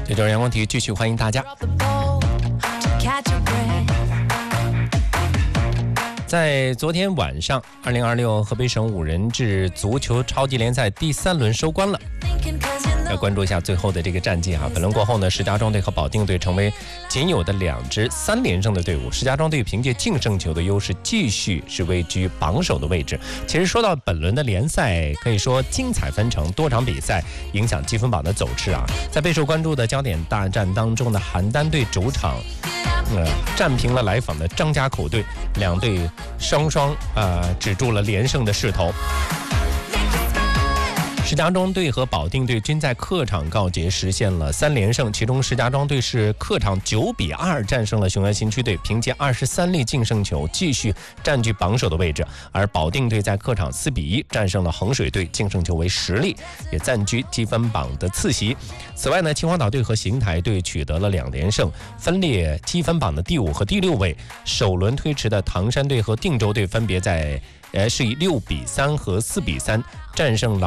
这就是阳光体育，继续欢迎大家。在昨天晚上，2026河北省五人制足球超级联赛第3轮收官了。要关注一下最后的这个战绩哈。本轮过后呢，石家庄队和保定队成为仅有的2支3连胜的队伍。石家庄队凭借净胜球的优势，继续是位居榜首的位置。其实说到本轮的联赛，可以说精彩纷呈，多场比赛影响积分榜的走势啊。在备受关注的焦点大战当中的邯郸队主场战平了来访的张家口队，两队双止住了连胜的势头。石家庄队和保定队均在客场告捷，实现了3连胜。其中石家庄队是客场9-2战胜了雄安新区队，凭借23粒净胜球继续占据榜首的位置。而保定队在客场4-1战胜了衡水队，净胜球为10粒，也暂居积分榜的次席。此外呢，秦皇岛队和邢台队取得了2连胜，分列积分榜的第5和第6位。首轮推迟的唐山队和定州队分别是以6-3和4-3战胜